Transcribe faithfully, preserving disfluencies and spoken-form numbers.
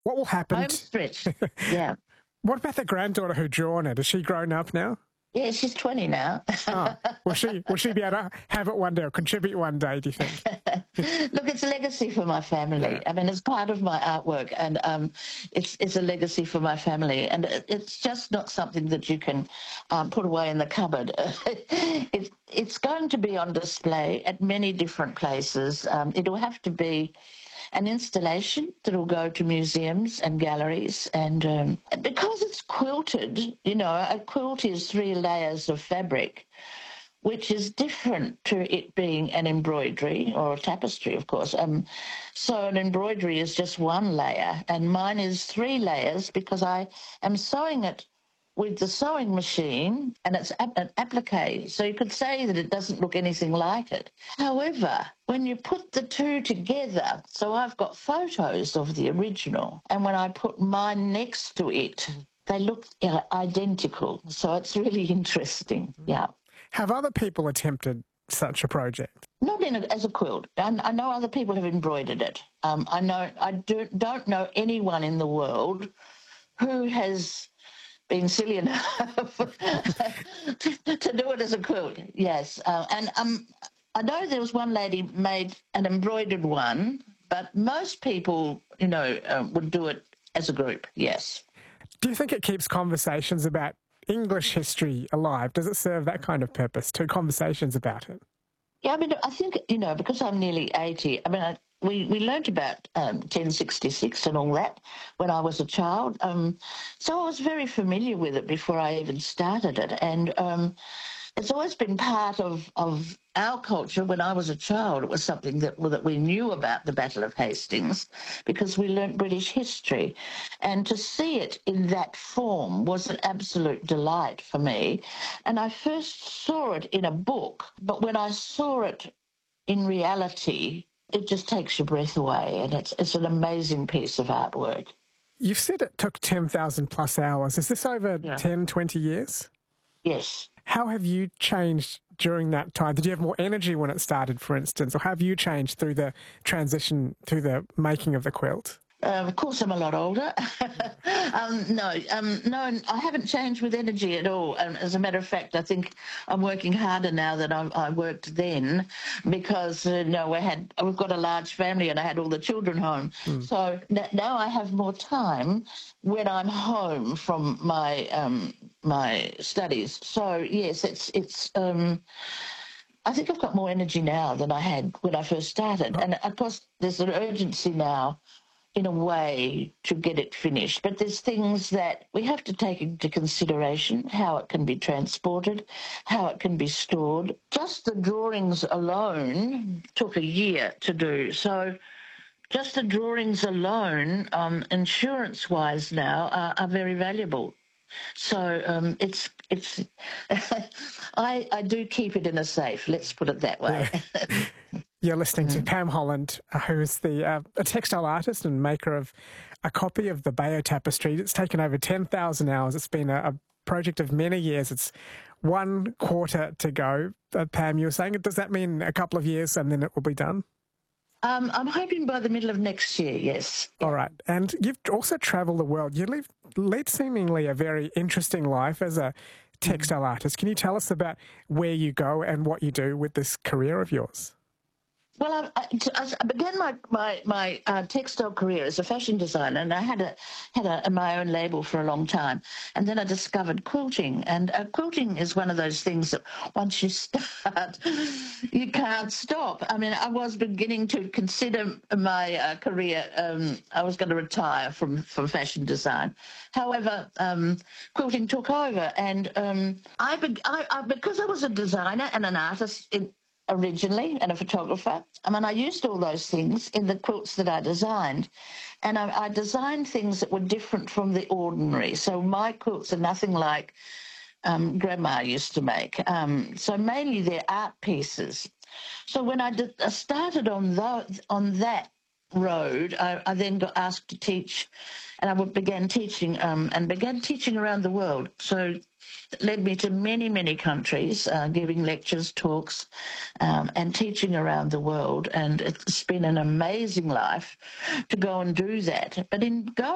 What will happen? Home stretch. Yeah. What about the granddaughter who drawn it? Is she grown up now? Yeah, she's twenty now. Oh, will she, will she be able to have it one day or contribute one day, do you think? Look, it's a legacy for my family. Yeah. I mean, it's part of my artwork, and um, it's it's a legacy for my family. And it, it's just not something that you can um, put away in the cupboard. it, it's going to be on display at many different places. Um, it'll have to be an installation that will go to museums and galleries. And um, because it's quilted, you know, a quilt is three layers of fabric, which is different to it being an embroidery or a tapestry, of course. Um, so an embroidery is just one layer, and mine is three layers because I am sewing it with the sewing machine, and it's an applique, so you could say that it doesn't look anything like it. However, when you put the two together, so I've got photos of the original, and when I put mine next to it, they look uh, identical. So it's really interesting, yeah. Have other people attempted such a project? Not in a, as a quilt. I, I know other people have embroidered it. Um, I know I do, don't know anyone in the world who has been silly enough to, to do it as a quilt. Yes, uh, and um, I know there was one lady made an embroidered one, but most people, you know, uh, would do it as a group. Yes. Do you think it keeps conversations about English history alive? Does it serve that kind of purpose, to conversations about it? Yeah, I mean, I think, you know, because I'm nearly eighty, I mean, I, we, we learnt about um, ten sixty-six and all that when I was a child. Um, so I was very familiar with it before I even started it. And um, it's always been part of, of our culture. When I was a child, it was something that, well, that we knew about the Battle of Hastings because we learnt British history. And to see it in that form was an absolute delight for me. And I first saw it in a book, but when I saw it in reality, it just takes your breath away, and it's it's an amazing piece of artwork. You've said it took ten thousand plus hours. Is this over Yeah. ten, twenty years? Yes. How have you changed during that time? Did you have more energy when it started, for instance, or have you changed through the transition, through the making of the quilt? Uh, of course, I'm a lot older. um, no, um, no, I haven't changed with energy at all. Um, as a matter of fact, I think I'm working harder now than I, I worked then because, uh, you know, we had, we've got a large family and I had all the children home. Mm. So n- now I have more time when I'm home from my um, my studies. So, yes, it's... it's um, I think I've got more energy now than I had when I first started. And, of course, there's an urgency now in a way to get it finished. But there's things that we have to take into consideration, how it can be transported, how it can be stored. Just the drawings alone took a year to do. So just the drawings alone, um, insurance-wise now, are, are very valuable. So um, it's it's I I do keep it in a safe. Let's put it that way. Yeah. You're listening mm. to Pam Holland, who is the uh, a textile artist and maker of a copy of the Bayeux Tapestry. It's taken over ten thousand hours. It's been a, a project of many years. It's one quarter to go. Uh, Pam, you were saying, does that mean a couple of years and then it will be done? Um, I'm hoping by the middle of next year, yes. All right. And you've also travelled the world. You live, lead seemingly a very interesting life as a textile artist. Can you tell us about where you go and what you do with this career of yours? Well, I, I, I began my my, my uh, textile career as a fashion designer, and I had a had a, my own label for a long time. And then I discovered quilting, and uh, quilting is one of those things that once you start, you can't stop. I mean, I was beginning to consider my uh, career. Um, I was going to retire from from fashion design. However, um, quilting took over, and um, I, be, I, I because I was a designer and an artist in, originally and a photographer. I mean, I used all those things in the quilts that I designed. And I, I designed things that were different from the ordinary. So my quilts are nothing like um, Grandma used to make. Um, so mainly they're art pieces. So when I, did, I started on, the, on that road, I, I then got asked to teach, and I began teaching um, and began teaching around the world. So it led me to many, many countries, uh, giving lectures, talks, um, and teaching around the world. And it's been an amazing life to go and do that. But in going